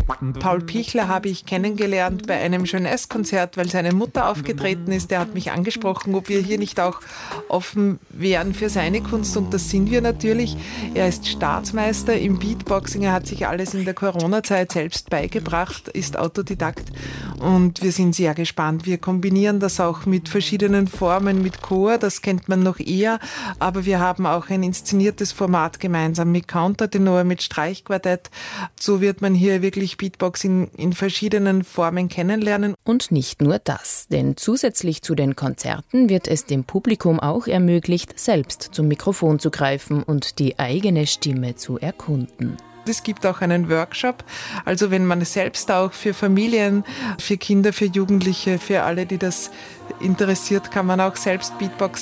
Paul Pichler habe ich kennengelernt bei einem Jeunesse-Konzert, weil seine Mutter aufgetreten ist. Der hat mich angesprochen, ob wir hier nicht auch offen wären für seine Kunst, und das sind wir natürlich. Er ist Staatsmeister im Beatboxing, er hat sich alles in der Corona-Zeit selbst beigebracht, ist Autodidakt, und wir sind sehr gespannt. Wir kombinieren das auch mit verschiedenen Formen, mit Chor, das kennt man noch eher, aber wir haben auch ein inszeniertes Format gemeinsam mit Countertenor, mit Streichquartett. So wird man hier wirklich Beatboxing in verschiedenen Formen kennenlernen. Und nicht nur das, denn zusätzlich zu den Konzerten wird es dem Publikum auch ermöglicht, selbst zum Mikrofon zu greifen und die eigene Stimme zu erkunden. Es gibt auch einen Workshop, also wenn man selbst auch für Familien, für Kinder, für Jugendliche, für alle, die das interessiert, kann man auch selbst Beatboxen.